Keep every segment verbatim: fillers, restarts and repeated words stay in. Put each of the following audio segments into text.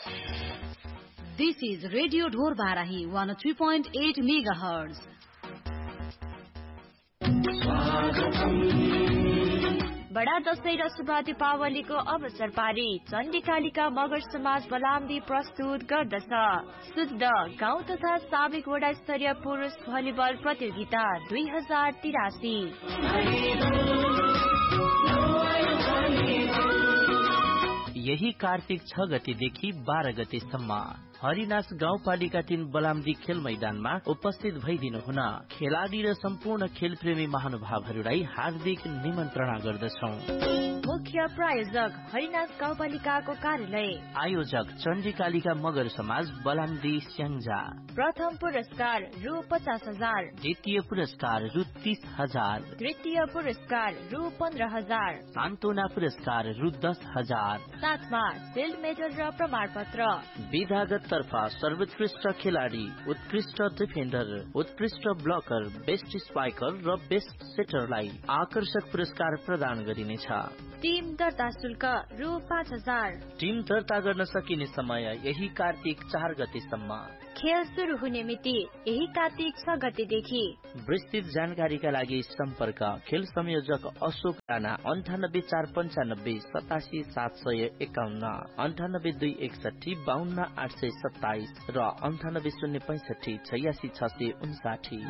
This is Radio Dhor Barahi one oh three point eight megahertz. बडा दशैं र शुभ दीपावलीको अवसर पारी चण्डीकालिका मगर समाज बलाम्दी प्रस्तुत गर्दछ शुद्ध गाउँ तथा साविक वडा स्तरीय पुरुष भलिबल प्रतियोगिता दुई हजार तिरासी। यही कार्तिक छ गतेदेखि बाह्र गतेसम्म हरिनास गाउँपालिका तीन बलाम्दी खेल मैदानमा उपस्थित भइदिनु हुन खेलाडी र सम्पूर्ण खेलप्रेमी महानुभावहरूलाई हार्दिक निमन्त्रणा गर्दछौं। मुख्य प्रायोजक हरिनास गाउँपालिकाको कार्यालय, आयोजक चण्डीकालिका मगर समाज बलाम्दी स्याङ्जा। प्रथम पुरस्कार रु पचास हजार, द्वितीय पुरस्कार रु तीस हजार, तृतीय पुरस्कार रु पन्ध्र हजार, सान्त्वना पुरस्कार रु दस हजार, साथमा सिल्ड मेडल र प्रमाण पत्र। विधागत तर्फ सर्वोत्कृष्ट खेलाडी, उत्कृष्ट डिफेन्डर, उत्कृष्ट ब्लकर, बेस्ट स्पाइकर र बेस्ट सेटरलाई आकर्षक पुरस्कार प्रदान गरिनेछ। टिम दर्ता शुल्क रु पाँच हजार। टिम दर्ता गर्न सकिने समय यही कार्तिक चार गतेसम्म। खेल शुरू हुने मिति यही कार्तिक छ गतेदेखि। विस्तृत जानकारीका लागि सम्पर्क खेल संयोजक अशोक राणा अन्ठानब्बे चार पन्चानब्बे सतासी सात सय एकाउन्न, अन्ठानब्बे दुई एकसठी बाहन्न आठ सय सत्ताइस र अन्ठानब्बे शून्य पैंसठी छयासी छ सय उन्साठी।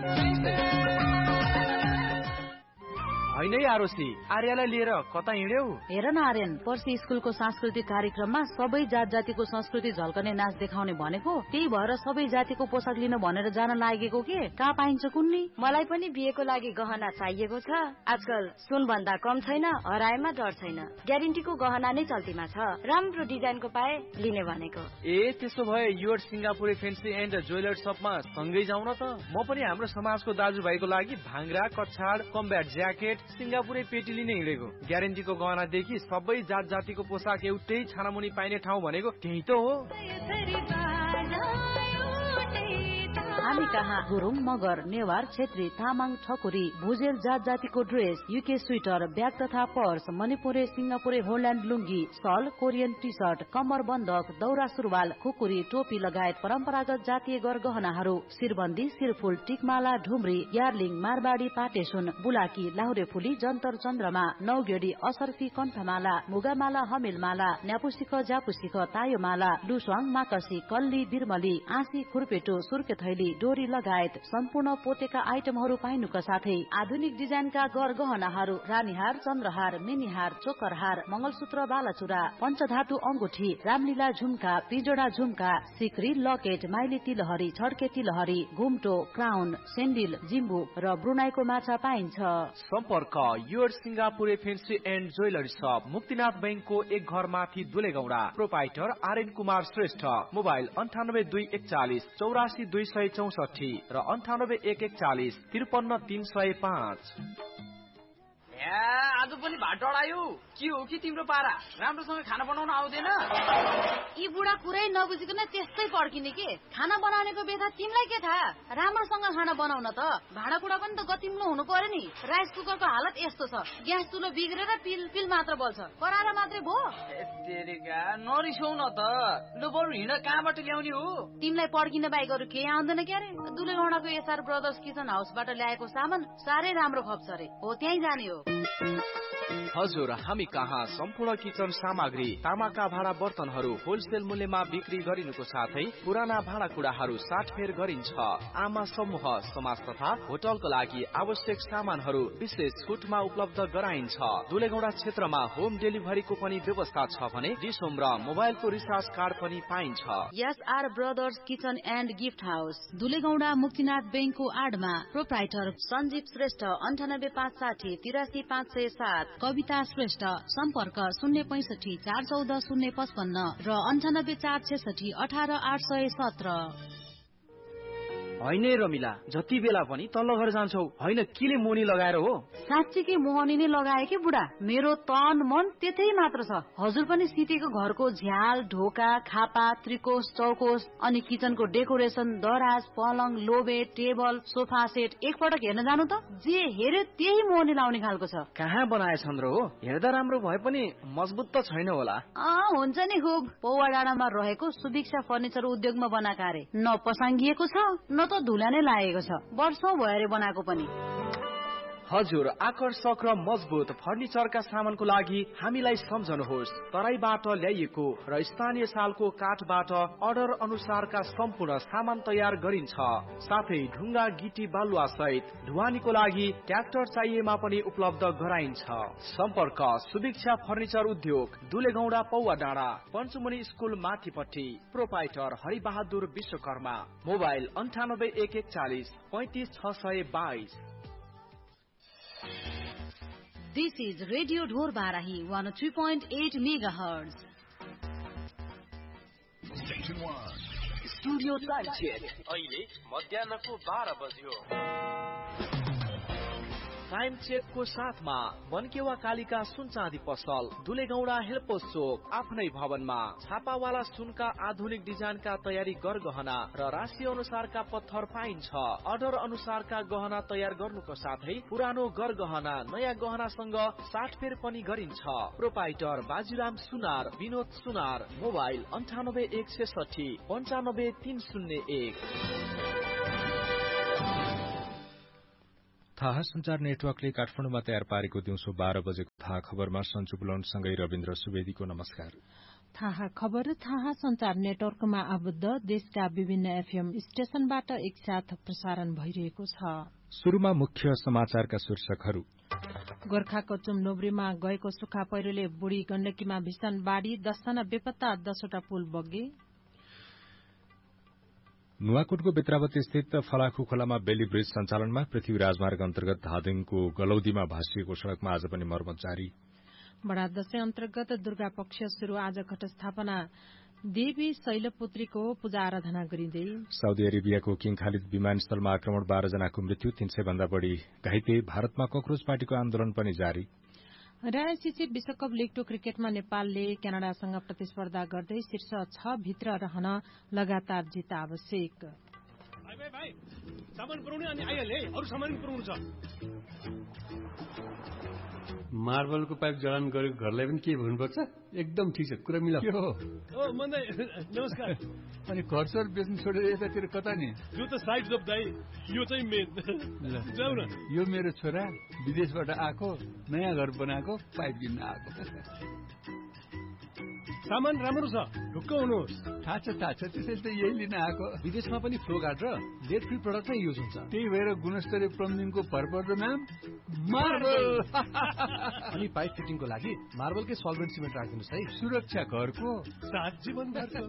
होइन आरोसी, आर्यलाई लिएर कता हिँड्यौ? हेर न आर्यन, पर्सि स्कुलको सांस्कृतिक कार्यक्रममा सबै जात जातिको संस्कृति झल्कने नाच देखाउने भनेको, त्यही भएर सबै जातिको पोसाक लिन भनेर जान लागेको के? कहाँ पाइन्छ कुन्नी? मलाई पनि बिहेको लागि गहना चाहिएको छ। आजकल सुन भन्दा कम छैन, हराएमा डर छैन। ग्यारेन्टीको गहना नै चल्तीमा छ। राम्रो डिजाइनको पाए लिने भनेको। ए त्यसो भए your Singapure fancy and jeweller शपमा सँगै जाउँ न त। म पनि हाम्रो समाजको दाजुभाइको लागि भाङ्रा, कछाड, कम्ब्याट ज्याकेट, सिंगापुरे पेटी लिने हिँडेको। ग्यारेन्टीको गहनादेखि सबै जात जातिको पोसाक एउटै छानामुनि पाइने ठाउँ भनेको त्यही त हो। हामी कहाँ गुरुङ, मगर, नेवार, छेत्री, तामाङ, ठकुरी, भुजेल जात जातिको ड्रेस, युके स्वेटर, ब्याग तथा पर्स, मणिपुरे, सिंगापुरे, होल्याण्ड लुङ्गी, सल, कोरियन टी सर्ट, कम्मर बन्दक, दौरा सुरुवाल, खुकुरी, टोपी लगायत परम्परागत जातीय गरगहनाहरू, शिरबन्दी, शिरफुल, टिकमाला, ढुम्री, यार्लिङ, मारबाडी, पाटेसुन, बुलाकी, लाहुरे फुली, जन्तर चन्द्रमा, नौगेडी, असर्फी, कण्ठमाला, मुगामाला, हमिलमाला, न्यापुसिख, ज्यापुसिख, तायोमाला, लुस्वाङ, माकसी, कल्ली, बिरमली, आँसी, खुर्पेटो, सुर्के थैली, डोरी लगायत सम्पूर्ण पोतेका आइटमहरू पाइनुका साथै आधुनिक डिजाइनका गरगहनाहरू, रानीहार, चन्द्रहार, मिनीहार, चोकरहार, मंगलसूत्र, बालाचुरा, पञ्चधातु अंगुठी, रामलीला झुम्का, पिजोडा झुम्का, सिक्री, लकेट, माइली तिलहरी, छड्के तिलहरी, घुम्टो, क्राउन, सेन्डिल, जिम्बु र ब्रुनाईको माछा पाइन्छ। सम्पर्क your Singapure fancy and jewellery शप, मुक्तिनाथ बैंकको एक घर माथि दुलेगौडा। प्रोपाइटर आर्यन कुमार श्रेष्ठ। मोबाइल अन्ठानब्बे दुई एकचालिस चौरासी दुई सय चौसठी र अन्ठानब्बे एक एकचालिस त्रिपन्न तीन सय पाँच। आज पनि भात डढायो। के हो कि तिम्रो पारा? राम्रोसँग खाना बनाउन आउँदैन? यी बुढा कुरै नबुझिकन त्यस्तै पड्किने के? खाना बनाउनेको बेथा तिमीलाई के थाहा? राम्रोसँग खाना बनाउन त भाँडाकुँडा पनि त गतिम्लो हुनु पर्यो नि। राइस कुकरको हालत यस्तो छ, ग्यास चुलो बिग्रेर पिल पिल मात्र बल्छ, कराएर मात्रै भो। तेरेका नरिसाउ न त। लु बरु हिँड, कहाँबाट ल्याउने हो? तिमीलाई पड्किन बाहेक अरू केही आउँदैन क्यारे? दुलेगौडाको एसआर ब्रदर्स किचन हाउसबाट ल्याएको सामान साह्रै राम्रो खप्छ रे। हो त्यहीँ जाने हो। हजुर, हामी कहाँ सम्पूर्ण किचन सामग्री, तामाका भाँडा बर्तनहरू होलसेल मूल्यमा बिक्री गरिनुको साथै पुराना भाँडाकुँडाहरू साटफेर गरिन्छ। आमा समूह, समाज तथा होटलको लागि आवश्यक सामानहरू विशेष छुटमा उपलब्ध गराइन्छ। दुलेगौडा क्षेत्रमा होम डेलिभरीको पनि व्यवस्था छ भने डिस होम र मोबाइलको रिचार्ज कार्ड पनि पाइन्छ। SR brothers kitchen and gift house, दुलेगौडा, Muktinath बैंकको आडमा। प्रोप्राइटर सञ्जीव श्रेष्ठ, अन्ठानब्बे पाँच साठी तिरासी पाँच सय सात। कविता श्रेष्ठ, सम्पर्क शून्य पैंसठी चार चौध शून्य पचपन्न र अन्ठानब्बे चार छेसठी अठार आठ सय सत्र। होइन रमिला, जति बेला पनि तल्लो घर जान्छौ, होइन किले मोनी लगाएर हो? साँच्चीकै मोहनी नै लगाए कि बुढा, मेरो तन मन त्यतै मात्र छ। हजुर पनि सितेको घरको झ्याल, ढोका, खापा, त्रिकोश, चौकोश अनि किचनको डेकोरेसन, दराज, पलङ, लोबे, टेबल, सोफा सेट एकपटक हेर्न जानु त, जे हेर्यो त्यही मोहनी लाउने खालको छ। कहाँ बनाएछन् र हो? हेर्दा राम्रो भए पनि मजबुत त छैन होला। अँ हुन्छ नि खुब। पौवा डाँडामा रहेको सुभिक्षा फर्निचर उद्योगमा बनाएका अरे। न पसाङ्गिएको छ न त धुला नै लागेको छ, वर्षौं भयो अरे बनाएको पनि। हजुर, आकर्षक र मजबुत फर्निचरका सामानको लागि हामीलाई सम्झनुहोस्। तराईबाट ल्याइएको र स्थानीय सालको काठबाट अर्डर अनुसारका सम्पूर्ण सामान तयार गरिन्छ। साथै ढुङ्गा, गिटी, बालुवा सहित ढुवानीको लागि ट्र्याक्टर चाहिएमा पनि उपलब्ध गराइन्छ। सम्पर्क सुभिक्षा फर्निचर उद्योग, दुलेगौडा, पौवा डाँडा, पञ्चमुनि स्कुल माथिपट्टि। प्रोपाइटर हरिबहादुर विश्वकर्मा। मोबाइल अन्ठानब्बे एक एकचालिस पैंतिस छ सय बाइस। This is Radio Dhor Barahi one oh three point eight megahertz. Station one. Studio time check. अहिले मध्याहको बाह्र बज्यो। टाइम चेकको साथमा वनकेवा कालिका सुन चाँदी पसल, दुलेगौडा हेलपोस्ट चोक, आफ्नै भवनमा छापावाला सुनका आधुनिक डिजाइनका तयारी गरगहना र राशि अनुसारका पत्थर पाइन्छ। अर्डर अनुसारका गहना तयार गर्नुको साथै पुरानो गरगहना नयाँ गहनासँग साटफेर पनि गरिन्छ। प्रोपाइटर बाजीराम सुनार, विनोद सुनार। मोबाइल अन्ठानब्बे एक छेसठी पञ्चानब्बे तीन शून्य एक। थाहा संचार नेटवर्कले काठमाडौँमा तयार पारेको दिउँसो बाह्र बजेको थाहा खबरमा सञ्चु बुलनसँगै रविन्द्र सुवेदीको नमस्कार। थाहा खबर थाहा संचार नेटवर्कमा आबद्ध देशका विभिन्न एफएम स्टेशनबाट एकसाथ प्रसारण भइरहेको छ। शुरूमा मुख्य समाचारका शीर्षकहरू। गोर्खाको चुमनोब्रीमा गएको सुक्खा पहिरोले बुढी गण्डकीमा भीषण बाढ़ी, दसजना बेपत्ता, दसवटा पुल बगे। नुवाकोटको बेत्रावती स्थित फलाखु खोलामा बेली ब्रिज सञ्चालनमा, पृथ्वी राजमार्ग अन्तर्गत धादिङको गलौदीमा भाँसिएको सड़कमा आज पनि मर्मत जारी। बडा दशैं अन्तर्गत दुर्गा पक्ष शुरू, आज घटस्थापना, देवी शैलपुत्रीको पूजा आराधना गरिँदै। साउदी अरेबियाको किङ खालिद विमानस्थलमा आक्रमण, बाह्र जनाको मृत्यु, तीन सय भन्दा बढ़ी घाइते। भारतमा कक्रोच पार्टीको आन्दोलन पनि जारी। र आइसिसी विश्वकप लीग टू क्रिकेटमा नेपालले क्यानाडासँग प्रतिस्पर्धा गर्दै शीर्ष छ भित्र रहन लगातार जित आवश्यक। मार्बलको पाइप जडान गरेको घरलाई पनि के भन्नुपर्छ? एकदम ठिक छ, कुरा मिला। नमस्कार। अनि घर सर बेच्नु छोडेर यतातिर कता नि? यो त साइड जब दाइ, यो चाहिँ मेन। जाऊ न। यो मेरो छोरा विदेशबाट आएको, नयाँ घर बनाएको, पाइप किन्न आएको। सामान राम्रो छ, ढुक्क हुनुहोस्। थाहा छ थाहा छ, त्यसैले त यही लिन आएको। विदेशमा पनि फ्लो गार्ड र लेड फ्री प्रडक्ट नै युज हुन्छ। त्यही भएर गुणस्तरीय प्लम्बिङको भरपर्दो नाम मार्बल। अनि पाइप फिटिङको लागि मार्बलकै सल्भेन्ट सिमेन्ट राखिदिनुहोस् है। सुरक्षा घरको साथ जीवनभरको।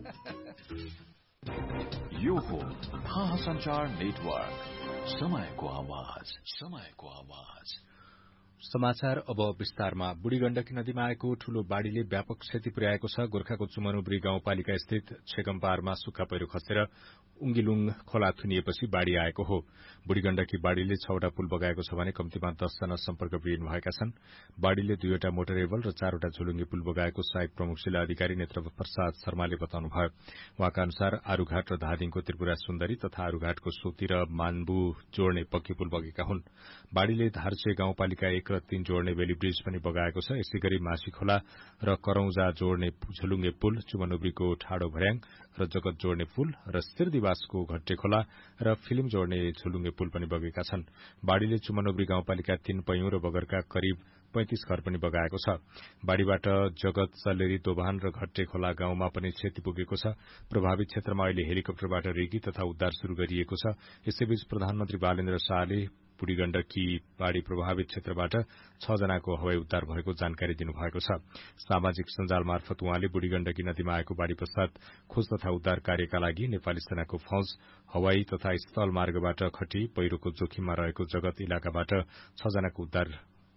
यो हो थाहा संचार नेटवर्क, समयको आवाज, समयको आवाज। समाचार अब विस्तारमा। बुढी गण्डकी नदीमा आएको ठूलो बाढ़ीले व्यापक क्षति पुर्याएको छ। गोर्खाको चुमनुब्री गाउँपालिका स्थित छेगम्पारमा सुक्खा पहिरो खसेर उङ्गिलुङ खोला थुनिएपछि बाढ़ी आएको हो। बुढी गण्डकी बाढ़ीले छवटा पुल बगाएको छ भने कम्तीमा दसजना सम्पर्कविहीन भएका छन्। बाढ़ीले दुईवटा मोटरेबल र चारवटा झुलुङ्गे पुल बगाएको सहायक प्रमुख जिल्ला अधिकारी नेत्र प्रसाद शर्माले बताउनुभयो। उहाँका अनुसार आरूघाट र धादिङको त्रिपुरा सुन्दरी तथा आरूघाटको सोती र मान्बु जोड्ने पक्की पुल बगेका हुन्। बाढ़ीले धारचे गाउँपालिका एक र तीन जोड्ने बेली ब्रिज पनि बगाएको छ। यसै गरी मासी खोला र करौजा जोड्ने झुलुङ्गे पुल, चुमनुब्रीको ठाडो भर्याङ र जगत जोड्ने पुल र सिरदिवासको घट्टे खोला र फिल्म जोड्ने झुलुङ्गे पुल पनि बगेका छन्। बाढ़ीले चुमनुब्री गाउँपालिका तीन पैयुँ र बगरका करिब पैंतिस घर पनि बगाएको छ। बाढ़ीबाट जगत, चल्लेरी, दोभान र घट्टे खोला गाउँमा पनि क्षति पुगेको छ। प्रभावित क्षेत्रमा अहिले हेलिकप्टरबाट रेकी तथा उद्धार शुरू गरिएको छ। यसैबीच प्रधानमन्त्री बालेन्द्र शाहले बुढी गण्डकी बाढ़ी प्रभावित क्षेत्रबाट छ जनाको हवाई उद्धार भएको जानकारी दिनुभएको छ। सामाजिक सञ्जाल मार्फत उहाँले बुढी गण्डकी नदीमा आएको बाढ़ी पश्चात खोज तथा उद्धार कार्यका लागि नेपाली सेनाको फौज हवाई तथा स्थल मार्गबाट खटी पहिरोको जोखिममा रहेको जगत इलाकाबाट छ जनाको उद्धार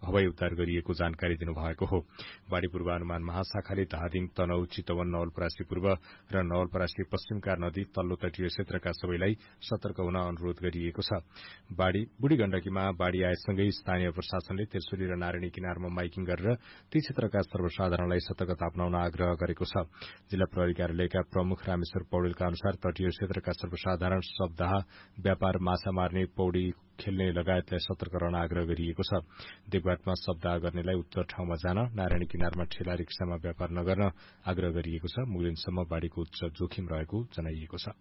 हवाई उद्धार गरिएको जानकारी दिनुभएको हो। बाढ़ी पूर्वानुमान महाशाखाले धादिङ, तनहु, चितवन, नवलपरासी पूर्व र नवलपरासी पश्चिमका नदी तल्लो तटीय क्षेत्रका सबैलाई सतर्क हुन अनुरोध गरिएको छ। बाढ़ी बुढी गण्डकीमा बाढ़ी आएसँगै स्थानीय प्रशासनले तेलसुली र नारायणी किनारमा माइकिङ गरेर ती क्षेत्रका सर्वसाधारणलाई सतर्कता अपनाउन आग्रह गरेको छ। जिल्ला प्रहरी कार्यालयका प्रमुख रामेश्वर पौडेलका अनुसार तटीय क्षेत्रका सर्वसाधारण शब्दाह, व्यापार, माछा मार्ने, पौडी खेल्ने लगायतलाई सतर्क रहन आग्रह गरिएको छ। देवघाटमा शब्दाह गर्नेलाई उत्तर ठाउँमा जान, नारायणी किनारमा ठेला रिक्सामा व्यापार नगर्न आग्रह गरिएको छ। मुगलिनसम्म बाढ़ीको उच्च जोखिम रहेको जनाइएको छ।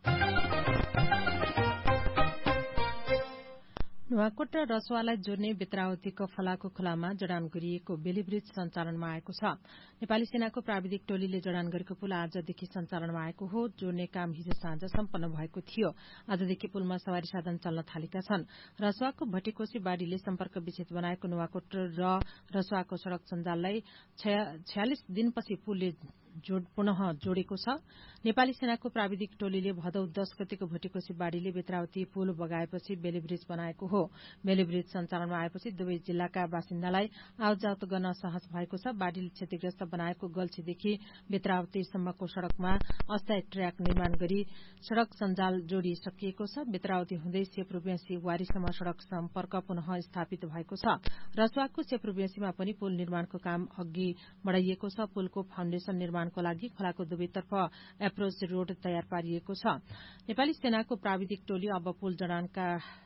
नुवाकोट र रसुवालाई जोड्ने बेत्रावतीको फलाको खोलामा जडान गरिएको बेली ब्रिज सञ्चालनमा आएको छ। नेपाली सेनाको प्राविधिक टोलीले जडान गरेको पुल आजदेखि सञ्चालनमा आएको हो। जोड्ने काम हिजो साँझ सम्पन्न भएको थियो। आजदेखि पुलमा सवारी साधन चल्न थालेका छन्। रसुवाको भट्टीकोशी बाढ़ीले सम्पर्क विच्छेद बनाएको नुवाकोट र रसुवाको सड़क सञ्जाललाई छयालिस दिनपछि पुलले जोड पुनः जोडेको छ। नेपाली सेनाको प्राविधिक टोलीले भदौ दश गतिको भट्टीकोशी बाढ़ीले बेत्रावती पुल बगाएपछि बेली ब्रिज बनाएको हो। बेली ब्रिज सञ्चालनमा आएपछि दुवै जिल्लाका बासिन्दालाई आवतजावत गर्न सहज भएको छ। बाढ़ीले क्षतिग्रस्त बनाएको गल्छीदेखि बेत्रावतीसम्मको सड़कमा अस्थायी ट्र्याक निर्माण गरी सड़क सञ्जाल जोडिसकिएको छ। बेत्रावती हुँदै सेप्रुब्यासी वारीसम्म सड़क सम्पर्क पुनः स्थापित भएको छ। रसुवाको सेप्रुब्यासीमा पनि पुल निर्माणको काम अघि बढ़ाइएको छ। पुलको फाउन्डेशन निर्माणको लागि खोलाको दुवैतर्फ एप्रोच रोड तयार पारिएको छ। नेपाली सेनाको प्राविधिक टोली अब पुल जडानका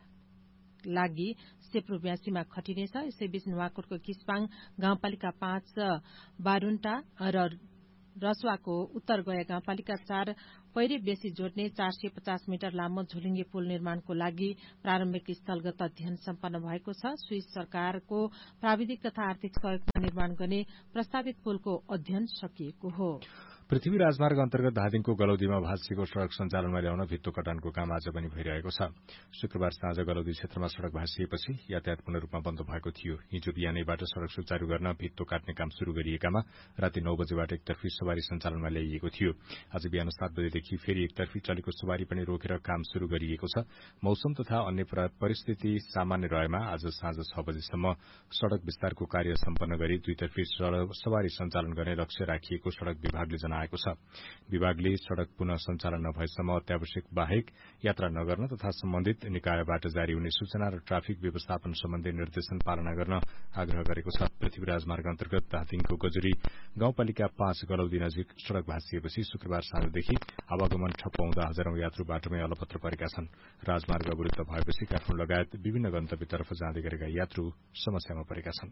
लागि सेप्रुब्यासीमा खटिनेछ। यसैबीच नुवाकोटको किस्पाङ गाउँपालिका पाँच, बारून्टा र रसुवाको उत्तर गया गाउँपालिका चार पहिरे बेसी जोड्ने चार सय पचास मिटर लामो झुलिङ्गे पुल निर्माणको लागि प्रारम्भिक स्थलगत अध्ययन सम्पन्न भएको छ। स्वीस सरकारको प्राविधिक तथा आर्थिक सहयोगमा निर्माण गर्ने प्रस्तावित पुलको अध्ययन सकिएको हो। पृथ्वी राजमार्ग अन्तर्गत धादिङको गलौदीमा भाँसिएको सड़क सञ्चालनमा ल्याउन भित्तो कटानको काम आज पनि भइरहेको छ। शुक्रबार साँझ गलौदी क्षेत्रमा सड़क भाँसिएपछि यातायात पूर्ण रूपमा बन्द भएको थियो। हिजो बिहानैबाट सड़क सुचारू गर्न भित्तो काट्ने काम शुरू गरिएकामा राति नौ बजेबाट एकतर्फी सवारी सञ्चालनमा ल्याइएको थियो। आज बिहान सात बजेदेखि फेरि एकतर्फी चलेको सवारी पनि रोकेर काम शुरू गरिएको छ। मौसम तथा अन्य परिस्थिति सामान्य रहेमा आज साँझ छ बजेसम्म सड़क विस्तारको कार्य सम्पन्न गरी दुईतर्फी सवारी सञ्चालन गर्ने लक्ष्य राखिएको सड़क विभागले जनाएको छ। विभागले सड़क पुनः सञ्चालन नभएसम्म अत्यावश्यक बाहेक यात्रा नगर्न तथा सम्बन्धित निकायबाट जारी हुने सूचना र ट्राफिक व्यवस्थापन सम्बन्धी निर्देशन पालना गर्न आग्रह गरेको छ। पृथ्वी राजमार्ग अन्तर्गत धादिङको गजुरी गाउँपालिका पाँच गलौदी नजिक सड़क भाँसिएपछि शुक्रबार साँझदेखि आवागमन ठप्प हुँदा हजारौं यात्रु बाटोमै अलपत्र परेका छन्। राजमार्ग अवरुद्ध भएपछि काठमाडौँ लगायत विभिन्न गन्तव्यतर्फ जाँदै गरेका यात्रु समस्यामा परेका छन्।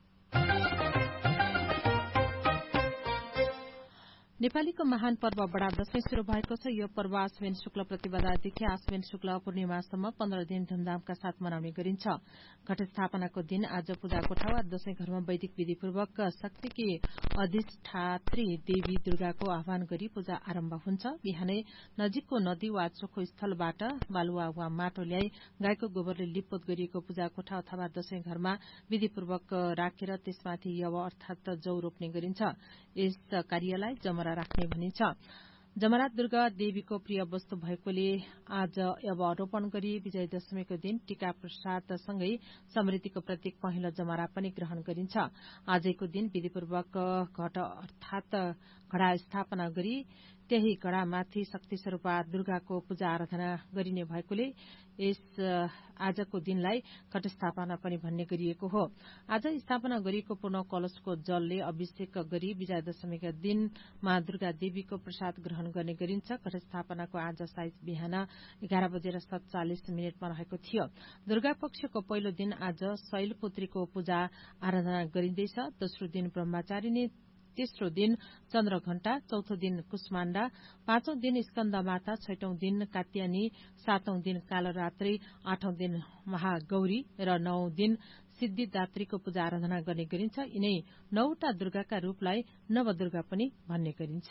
नेपालीको महान पर्व बडा दशैं शुरू भएको छ। यो पर्व आश्विन शुक्ल प्रतिपदादेखि आश्विन शुक्ल पूर्णिमासम्म पन्ध्र दिन धूमधामका साथ मनाउने गरिन्छ। घटस्थापनाको दिन आज पूजा कोठा वा दशैं घरमा वैदिक विधिपूर्वक शक्तिकी अधिष्ठात्री देवी दुर्गाको आह्वान गरी पूजा आरम्भ हुन्छ। बिहानै नजिकको नदी वा चोखो स्थलबाट बालुवा वा माटो ल्याई गाईको गोबरले लिपपोत गरिएको पूजा कोठा अथवा दशैं घरमा विधिपूर्वक राखेर त्यसमाथि यव अर्थात जौ रोप्ने गरिन्छ। यस कार्यलाई जमरा राख्ने भनिन्छ। जमरा दुर्गा देवीको प्रिय वस्तु भएकोले आज यव रोपण गरी विजय दशमीको दिन टीका प्रसादसँगै समृद्धिको प्रतीक पहिलो जमरा पनि ग्रहण गरिन्छ। आजको दिन विधिपूर्वक घट अर्थात घडा स्थापना गरी त्यही घडामाथि शक्ति स्वरूपा दुर्गाको पूजा आराधना गरिने भएकोले यस आजको दिनलाई घटस्थापना पनि भन्ने गरिएको हो। आज स्थापना गरिएको पूर्ण कलशको जलले अभिषेक गरी विजय दशमीका दिन माँ दुर्गा देवीको प्रसाद ग्रहण गर्ने गरिन्छ। घटस्थापनाको आज साइज बिहान एघार बजेर सत्तालिस मिनटमा रहेको थियो। दुर्गा पक्षको पहिलो दिन आज शैलपुत्रीको पूजा आराधना गरिँदैछ। दोस्रो दिन ब्रह्मचारिणी, तेस्रो दिन चन्द्रघण्टा, चौथो दिन कुष्माण्डा, पाँचौं दिन स्कन्द माता, छैटौं दिन कात्यानी, सातौं दिन कालरात्री, आठौं दिन महागौरी र नौं दिन सिद्धिदात्रीको पूजा आराधना गर्ने गरिन्छ। यिनै नौवटा दुर्गाका रूपलाई नवदुर्गा पनि भन्ने गरिन्छ।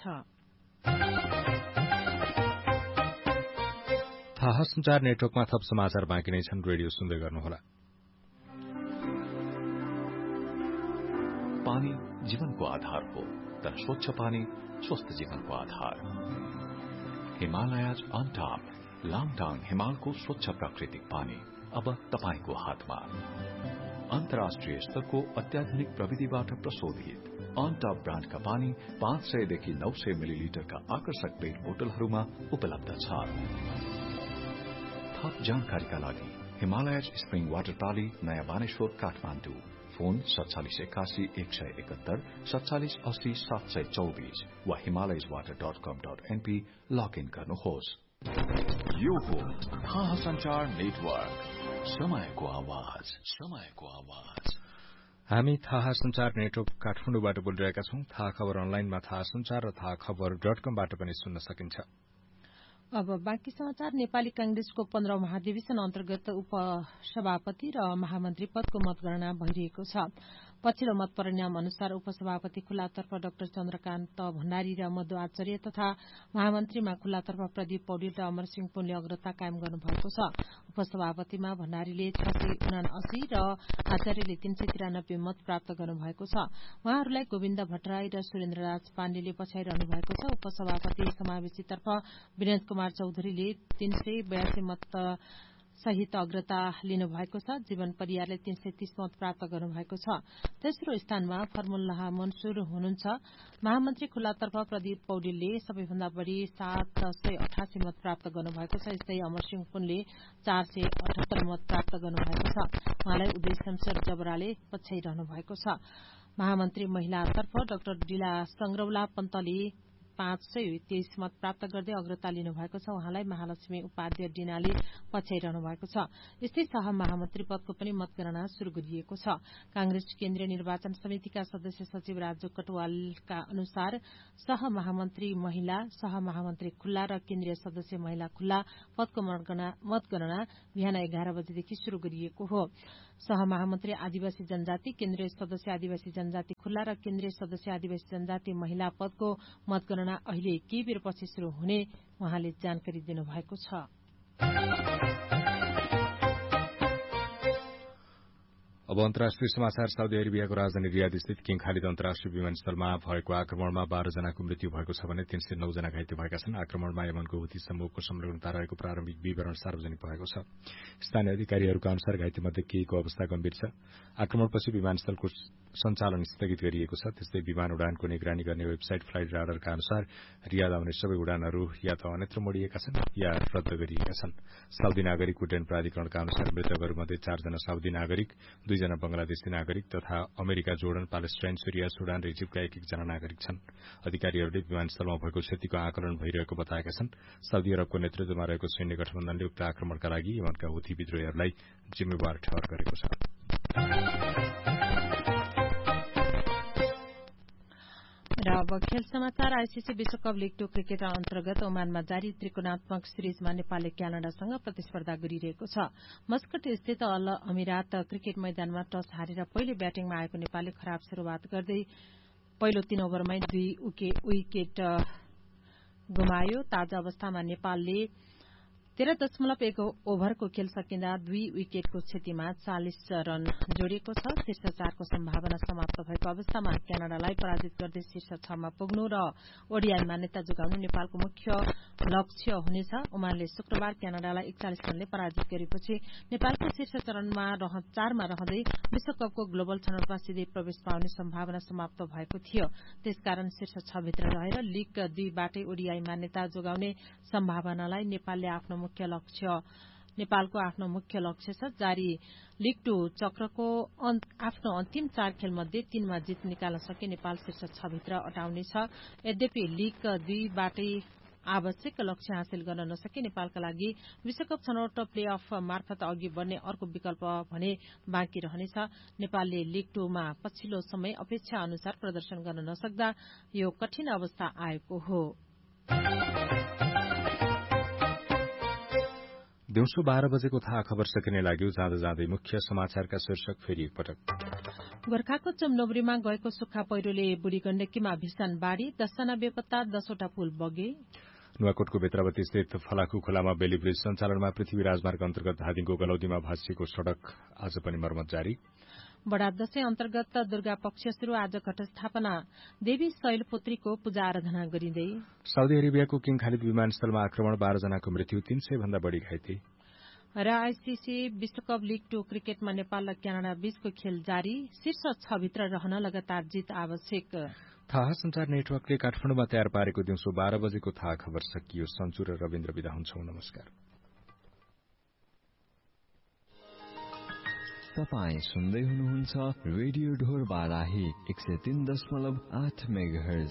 थाहा संचार नेटवर्कमा थप समाचार बाँकी नै छन्। रेडियो सुन्दै गर्नुहोला। पानी जीवनको आधार हो, तर स्वच्छ पानी स्वस्थ जीवनको आधार। हिमालयज अन टॉप लाङटाङ हिमालको स्वच्छ प्राकृतिक पानी अब तपाईको हातमा। अन्तर्राष्ट्रिय स्तरको अत्याधुनिक प्रविधिबाट प्रशोधित अनटप ब्रान्डका पानी पाँच सयदेखि नौ सय मिलिलिटरका आकर्षक पेट बोतलहरूमा उपलब्ध छ। थप जानकारीका लागि हिमालयज स्प्रिङ वाटर प्राली, नयाँ बानेश्वर, काठमाडौँ। फोन सत्तालिस एकासी एक सय एकहत्तर सत्तालिस अस्सी सात सय चौबिस वा हिमालयज वाटर डट कम डट एनपी लगइन गर्नुहोस्। यो हो थाहा संचार नेटवर्क, समयको आवाज, समयको आवाज। हामी थाहा संचार नेटवर्क काठमाडौँबाट बोलिरहेका छौं। थाहा खबर अनलाइनमा थाहा संचार र थाहा खबर डट कमबाट पनि सुन्न सकिन्छ। अब बाँकी समाचार। नेपाली कांग्रेसको पन्ध्र महाधिवेशन अन्तर्गत उपसभापति र महामन्त्री पदको मतगणना भइरहेको छ। पछिल्लो मत परिणाम अनुसार उपसभापति खुल्लातर्फ डाक्टर चन्द्रकान्त भण्डारी र मधु आचार्य तथा महामन्त्रीमा खुल्लातर्फ प्रदीप पौडेल र अमरसिंह पुनले अग्रता कायम गर्नुभएको छ। उपसभापतिमा भण्डारीले छ सय उनासी र आचार्यले तीन सय तिरानब्बे मत प्राप्त गर्नुभएको छ। उहाँहरूलाई गोविन्द भट्टराई र सुरेन्द्रराज पाण्डेले पछ्याइरहनु भएको छ। उपसभापति समावेशीतर्फ विनोद कुमार चौधरीले तीन सय बयासी मत सहित अग्रता लिनुभएको छ। जीवन परियारले तीन सय तीस मत प्राप्त गर्नुभएको छ। तेस्रो स्थानमा फर्मुल्लाह मन्सुर हुनुहुन्छ। महामन्त्री खुल्लातर्फ प्रदीप पौडेलले सबैभन्दा बढ़ी सात सय अठासी मत प्राप्त गर्नुभएको छ। यस्तै अमरसिंह पुनले चार सय अठहत्तर मत प्राप्त गर्नुभएको छ। उहाँलाई उदय शमशेर जबराले पछ्याइरहनु भएको छ। महामन्त्री महिलातर्फ डाक्टर डिला संग्रौला पन्तले पाँच सय तेइस मत प्राप्त गर्दै अग्रता लिनुभएको छ। उहाँलाई महालक्ष्मी उपाध्याय डिनाले पछ्याइरहनु भएको छ। यस्तै सह महामन्त्री पदको पनि मतगणना शुरू गरिएको छ। कांग्रेस केन्द्रीय निर्वाचन समितिका सदस्य सचिव राजु कटवालका अनुसार सह महामन्त्री महिला, सह महामन्त्री खुल्ला र केन्द्रीय सदस्य महिला खुल्ला पदको मतगणना बिहान एघार बजेदेखि शुरू गरिएको हो। सह महामन्त्री आदिवासी जनजाति, केन्द्रीय सदस्य आदिवासी जनजाति खुल्ला र केन्द्रीय सदस्य आदिवासी जनजाति महिला पदको मतगणना अहिले केही बेरपछि शुरू हुने उहाँले जानकारी दिनुभएको छ। अब अन्तर्राष्ट्रिय समाचार। साउदी अरेबियाको राजधानी रियाद स्थित किङ खालिद अन्तर्राष्ट्रिय विमानस्थलमा भएको आक्रमणमा बाह्र जनाको मृत्यु भएको छ भने तीन सय नौ जना घाइते भएका छन्। आक्रमणमा यमनको हुथी समूहको संलग्नता रहेको प्रारम्भिक विवरण सार्वजनिक भएको छ। स्थानीय अधिकारीहरूका अनुसार घाइतेमध्ये केहीको अवस्था गम्भीर छ। आक्रमणपछि विमानस्थलको सञ्चालन स्थगित गरिएको छ। त्यस्तै विमान उडानको निगरानी गर्ने वेबसाइट फ्लाइट राडरका अनुसार रियाद आउने सबै उडानहरू या त अन्यत्र मोडिएका छन् या रद्द गरिएका छन्। साउदी नागरिक उड्डयन प्राधिकरणका अनुसार मृतकहरूमध्ये चारजना साउदी नागरिक, दुईजना बंगलादेशी नागरिक तथा अमेरिका, जोर्डन, पालेस्टाइन, सिरिया, सुडान र इजिप्टका एक एकजना नागरिक छन्। अधिकारीहरूले विमानस्थलमा भएको क्षतिको आकलन भइरहेको बताएका छन्। साउदी अरबको नेतृत्वमा रहेको सैन्य गठबन्धनले उक्त आक्रमणका लागि यमनका हुथी विद्रोहीहरूलाई जिम्मेवार ठहर गरेको छ। र अब खेल समाचार। आईसीसी विश्वकप लीग टू क्रिकेट अन्तर्गत ओमानमा जारी त्रिकोणात्मक सिरिजमा नेपालले क्यानाडासँग प्रतिस्पर्धा गरिरहेको छ। मस्कट स्थित अल अमिरात क्रिकेट मैदानमा टस हारेर पहिले ब्याटिङमा आएको नेपालले खराब शुरूआत गर्दै पहिलो तीन ओभरमै दुई विकेट गुमायो। ताजा अवस्थामा नेपालले तेह्र दशमलव एक ओभरको खेल सकिँदा दुई विकेटको क्षतिमा चालिस रन जोडिएको छ। शीर्ष चारको सम्भावना समाप्त भएको अवस्थामा क्यानाडालाई पराजित गर्दै शीर्ष छमा पुग्नु र ओडिआई मान्यता जोगाउनु नेपालको मुख्य लक्ष्य हुनेछ। ओमानले शुक्रबार क्यानाडालाई एकचालिस रनले पराजित गरेपछि नेपालको शीर्ष चरणमा चारमा रहँदै विश्वकपको ग्लोबल छनौटमा सिधै प्रवेश पाउने सम्भावना समाप्त भएको थियो। त्यसकारण शीर्ष छ भित्र रहेर लीग दुईबाटै ओडिआई मान्यता जोगाउने सम्भावनालाई नेपालले आफ्नो मुख्य लक्ष्य नेपालको आफ्नो मुख्य लक्ष्य छ। जारी लीग टू चक्रको आफ्नो अन्तिम चार खेलमध्ये तीनमा जित निकाल्न सके नेपाल शीर्ष छ भित्र अटाउनेछ। यद्यपि लीग दुईबाटै आवश्यक लक्ष्य हासिल गर्न नसके नेपालका लागि विश्वकप छनौट प्ले अफ मार्फत अघि बढ्ने अर्को विकल्प भने बाँकी रहनेछ। नेपालले लीग टूमा पछिल्लो समय अपेक्षा अनुसार प्रदर्शन गर्न नसक्दा यो कठिन अवस्था आएको हो। दिउँसो बाह्र बजेको थाहा खबर सकिने लाग्यो। जाँदा जाँदै मुख्य समाचारका शीर्षक फेरि एकपटक। गोर्खाको चमनौरीमा गएको सुक्खा पहिरोले बुढी गण्डकीमा भीषण बाढ़ी, दसजना बेपत्ता, दसवटा पुल बगे। नुवाकोटको बेत्रावती स्थित फलाखु खोलामा बेली ब्रिज सञ्चालनमा पृथ्वी राजमार्ग अन्तर्गत धादिङको गलौदीमा भाँसिएको सड़क आज पनि मर्मत जारी। बडा दशैं अन्तर्गत दुर्गा पक्ष शुरू, आज घटस्थापना देवी शैलपुत्रीको पूजा आराधना गरिँदै। साउदी अरेबियाको किङ खालिद विमानस्थलमा आक्रमण, बाह्र जनाको मृत्यु, तीन सय भन्दा बढ़ी घाइते। र आईसीसी विश्वकप लिग टू क्रिकेटमा नेपाल र क्यानाडा बीचको खेल जारी, शीर्ष छ भित्र रहन लगातार जित आवश्यक। थाहा संचार नेटवर्कले काठमाडौँमा तयार पारेको दिउँसो बाह्र बजेको थाहा खबर सकियो। सन्चु र रविन्द्र विदा हुन्छौ। नमस्कार। तपाईँ सुन्दै हुनुहुन्छ रेडियो ढोर बाराही एक सय तीन दशमलव आठ मेगाहर्ज।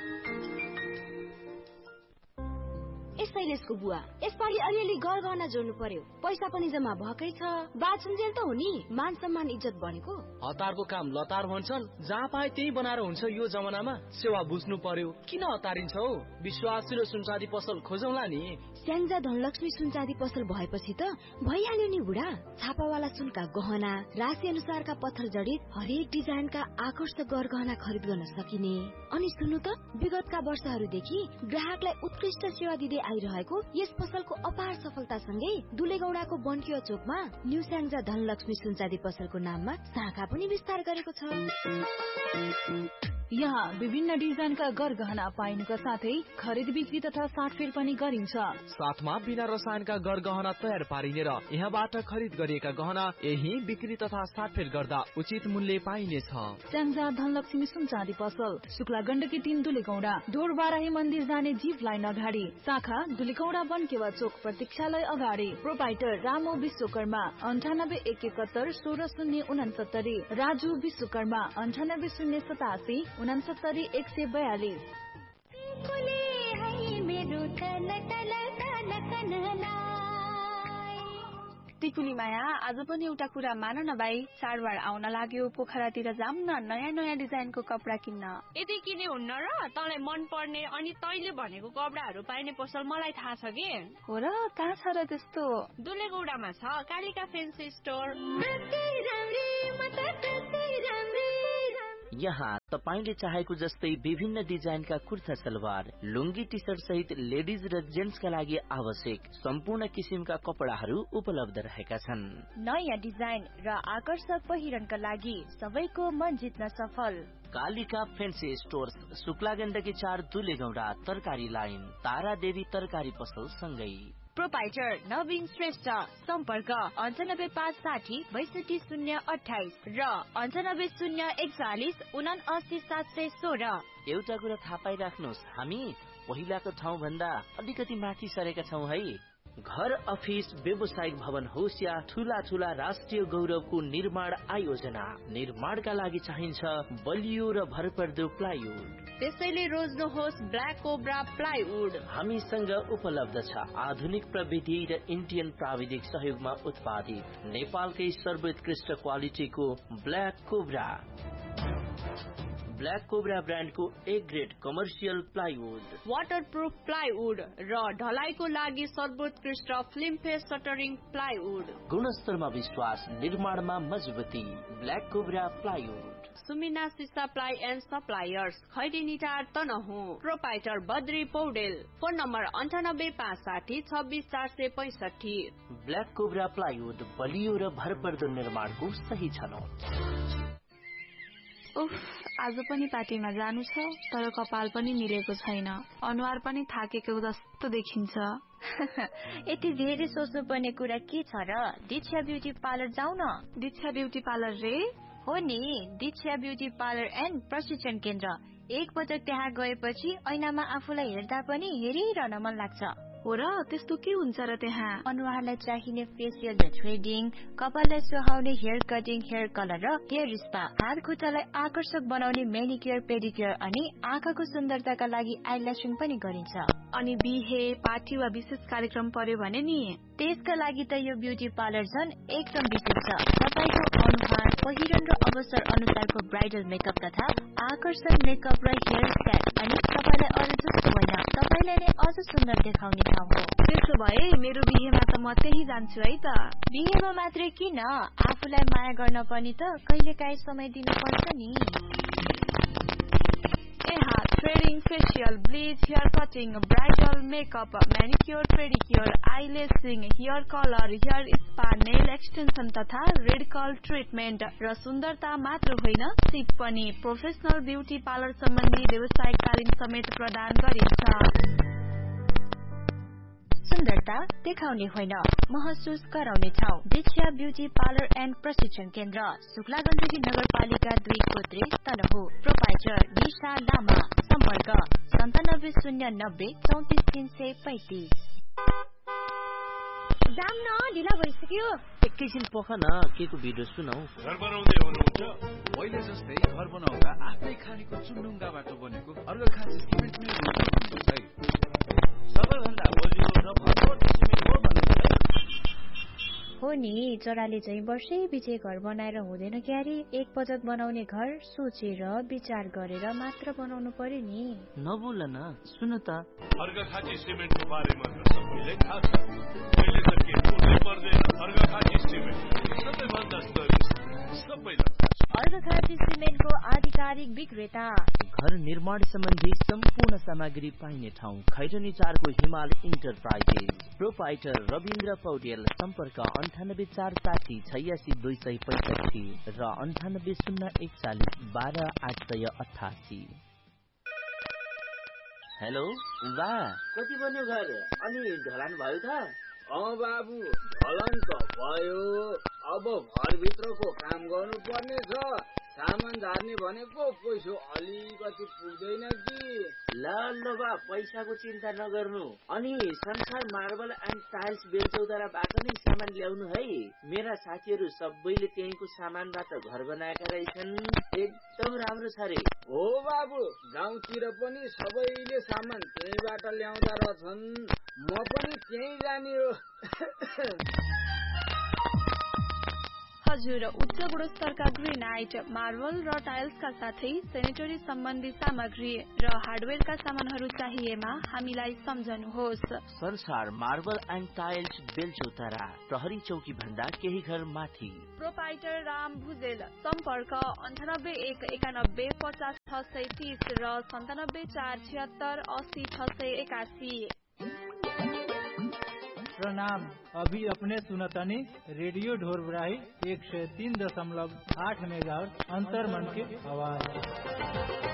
शैलेशको बुवा यसपालि अलिअलि गरगहना जोड्नु पर्यो, पैसा पनि जम्मा भएकै छ, बाछुन्जेल त हो नि, मान सम्मान इज्जत बनेको। हतारको काम लतार भन्छन्, जहाँ पाए त्यही बनाएर हुन्छ। यो जमानामा सेवा बुझ्नु पर्यो, किन हतारिन्छौ? विश्वासिलो सुनचाँदी पसल खोजौला नि। स्याङ्जा धनलक्ष्मी सुनचाँदी पसल भएपछि त भइहाल्यो नि बुढा। छापावाला सुनका गहना, राशि अनुसारका पत्थर जडित हरेक डिजाइनका आकर्षक गरगहना खरिद गर्न सकिने। अनि सुन्नु त, विगतका वर्षहरूदेखि ग्राहकलाई उत्कृष्ट सेवा दिँदै आइरहेको यस पसलको अपार सफलतासँगै दुलेगौडाको बन्किया चोकमा न्यू स्याङ्जा धनलक्ष्मी सुनचाँदी पसलको नाममा शाखा पनि विस्तार गरेको छ। यहाँ विभिन्न डिजाइनका गरगहना पाइनुका साथै खरिद बिक्री तथा साटफेर पनि गरिन्छ। साथमा बिना रसायनका गरगहना तयार पारिने र यहाँबाट खरिद गरिएका गहना यही बिक्री तथा साटफेर गर्दा उचित मूल्य पाइनेछ। स्याङ्जा धनलक्ष्मी सुनचाँदी पसल, शुक्ला गण्डकी तीन दुलेगौडा, डोर बाराही मन्दिर जाने जीप लाइन अगाडि, शाखा दुलेगौडा बन्केवा चोक प्रतीक्षालय अगाडि। प्रोपाइटर रामो विश्वकर्मा, अन्ठानब्बे एक एकहत्तर सोह्र शून्य उनासत्तरी। राजु विश्वकर्मा, अन्ठानब्बे शून्य सतासी उनासत्तरी एक सय बयालिस। टिकुली माया, आज पनि एउटा कुरा मान न भाइ, चाडबाड आउन लाग्यो, पोखरातिर जाम न, नयाँ नयाँ डिजाइनको कपडा किन्न। यदि किने हुन्न र तँलाई मन पर्ने अनि तैले भनेको कपडाहरू पाइने पसल मलाई थाहा छ कि। हो र, कहाँ छ र त्यस्तो? दुलेगौडामा छ कालिका फेन्सी स्टोर। यहाँ तपाईले चाहेको जस्तै विभिन्न डिजाइनका कुर्ता सलवार, लुङ्गी, टी सर्ट सहित लेडिज र जेन्ट्सका लागि आवश्यक सम्पूर्ण किसिमका कपडाहरू उपलब्ध रहेका छन्। नयाँ डिजाइन र आकर्षक पहिरनका लागि सबैको मन जित्न सफल। कालिका फेन्सी स्टोर्स, शुक्ला गण्डकी चार दुलेगौडा, तरकारी लाइन, तारा देवी तरकारी पसल सँगै। प्रोपाइटर नवीन श्रेष्ठ, सम्पर्क अन्ठानब्बे पाँच साठी बैसठी शून्य अठाइस र अन्ठानब्बे शून्य एकचालिस उना अस्सी सात सय सोह्र। एउटा कुरा थाहा पाइराख्नुहोस्, हामी पहिलाको ठाउँ भन्दा अलिकति माथि सरेका छौँ है। घर, अफिस, व्यावसायिक भवन होस् या ठूला ठूला राष्ट्रिय गौरवको निर्माण आयोजना, निर्माणका लागि चाहिन्छ बलियो र भरपर्दो प्लाइवुड। त्यसैले रोज्नुहोस् ब्ल्याक कोब्रा प्लाइवुड। हामीसँग उपलब्ध छ आधुनिक प्रविधि र इन्डियन प्राविधिक सहयोगमा उत्पादित नेपालकै सर्वोत्कृष्ट क्वालिटीको ब्ल्याक कोब्रा। ब्ल्याक कोब्रा ब्रान्डको A grade commercial plywood, waterproof plywood र ढलाइको लागि सर्वोत्कृष्ट फिल्म फेस सटरिङ प्लाइवुड। गुणस्तरमा विश्वास, निर्माणमा मजबुती, black cobra plywood. Sumina supply and suppliers, खैरेनीटार Tanahun. Proprietor Badri Paudel, phone number अन्ठानब्बे पाँच साठी छब्बिस चार सय पैसठी। ब्ल्याक कोब्रा प्लाइवुड, बलियो र भरपर्दो निर्माणको सही छनौट। उफ, आज पनि पार्टीमा जानु छ, तर कपाल पनि मिलेको छैन, अनुहार पनि थाकेको जस्तो देखिन्छ। यति धेरै सोच्नु पर्ने कुरा के छ र? दीक्षा ब्युटी पार्लर जाऊ न। दीक्षा ब्युटी पार्लर रे? हो नि, दीक्षा ब्युटी पार्लर एन्ड प्रशिक्षण केन्द्र। एक पटक त्यहाँ गएपछि ऐनामा आफूलाई हेर्दा पनि हेरिरहन मन लाग्छ। हो र, त्यस्तो के हुन्छ र त्यहाँ? अनुहारलाई चाहिने फेसियल थ्रेडिङ, कपाललाई सुहाउने हेयर कटिङ, हेयर कलर र हेयर स्पा, हात खुट्टालाई आकर्षक बनाउने मेनिक्योर पेडिक्योर अनि आँखाको सुन्दरताका लागि आइल्यासिङ पनि गरिन्छ। अनि बिहे, पार्टी वा विशेष कार्यक्रम पर्यो भने नि त्यसका लागि त यो ब्युटी पार्लर झन् एकदम विशेष छ। तपाईको अनुहार, पहिरन र अवसर अनुसारको ब्राइडल मेकअप तथा आकर्षक मेकअप र हेयर स्टाइल अनि तपाईलाई अरू जस्तो होइन, तपाईलाई नै अझ सुन्दर देखाउने ठाउँ हो। त्यसो भए मेरो बिहेमा त म त्यही जान्छु है त। बिहेमा मात्रै किन, आफूलाई माया गर्न पनि त कहिलेकाहीँ समय दिनु पर्छ नि। यहाँ threading, facial, bleach, hair cutting, bridal makeup, म्यानिक्योर, pedicure, आइलेसिङ, hair colour, hair spa, nail extension तथा रेडिकल ट्रिटमेन्ट र सुन्दरता मात्र होइन, सिप पनि। प्रोफेसनल ब्युटी पार्लर सम्बन्धी व्यावसायिक तालिम समेत प्रदान गरिन्छ। सुन्दरता सुन्दरता देखाउने होइन, महसुस गराउने ठाउँ। दीक्षा ब्युटी पार्लर एन्ड प्रशिक्षण केन्द्र, शुक्ला गण्डकी नगरपालिका दुई कोत्रे तनहु। प्रोपाइटर निशा लामा। सम्पर्क सन्तानब्बे शून्य नब्बे चौतिस तीन सय पैंतिस। जाम न ढिला भइसक्यो। एकैछिन पख न, के को भिडियो सुनौ। घर बनाउँदै हुनुहुन्छ? मैले जस्तै घर बनाउँदा आफ्नै खानीको चुन्डुङ्गाबाट बनेको अर्घाखाँची सिमेन्ट नै हुन्छ है। सबैभन्दा बलियो र भरपर्दो सिमेन्ट हो भन्नुहुन्छ हो नि, जराले चाहिँ वर्षै बिचे घर बनाएर हुँदैन क्यारे। एक पटक बनाउने घर सोचेर विचार गरेर मात्र बनाउनु पर्यो नि। नबोल न, सुन त। अर्घाखाँची सिमेन्टको बारेमा त सबैले थाहा छ। मैले त के बोल्नै पर्दैन। अर्घाखाँची सिमेन्ट सबैभन्दा सबैलाई अर्घाखाँची सिमेन्टको आधिकारिक विक्रेता। घर निर्माण सम्बन्धी सम्पूर्ण सामग्री पाइने ठाउँ खैरनी चारको हिमाल इन्टरप्राइजेस। प्रोपाइटर रविन्द्र पौडेल। सम्पर्क अन्ठानब्बे चार साठी छयासी दुई सय पैंसठी र अन्ठानब्बे शून्य एकचालिस बाह्र आठ सय अठासी। हेलो बा, कति बन्यो घर? अनि ढलान भयो त? अँ बाबु, ढलान त भयो। अब घरभित्रको काम गर्नु पर्ने छ। सामान झार्ने भनेको पैसा अलिकति पुग्दैन कि। ल ल बा, पैसाको चिन्ता नगर्नु। अनि संसार मार्बल एन्ड टाइल्स बेलचौताराबाट नै सामान ल्याउनु है। मेरा साथीहरू सबैले त्यहीँको सामानबाट घर बनाएका रहेछन्। एकदम राम्रो छ रे। हो बाबु, गाउँतिर पनि सबैले सामान त्यहीँबाट ल्याउँदा रहेछन्। म पनि त्यहीँ जाने हो। हजुर, उच्च गुणस्तरका ग्रेनाइट, मार्बल र टाइल्सका साथै सेनेटरी सम्बन्धी सामग्री र हार्डवेयरका सामानहरू चाहिएमा हामीलाई सम्झनुहोस्। संसार मार्बल एन्ड टाइल्स बेलचौतारा, प्रहरी चौकी भन्दा केही घर माथि। प्रोपाइटर राम भुजेल। सम्पर्क अन्ठानब्बे एक एकानब्बे पचास छ सय तीस र सन्तानब्बे चार छिहत्तर अस्सी छ सय एकासी। प्रणाम। अभी अपने सुनतनी रेडियो ढोरबराही एक सौ तीन दशमलव आठ मेगाहर्ट्ज अंतर्मन की आवाज।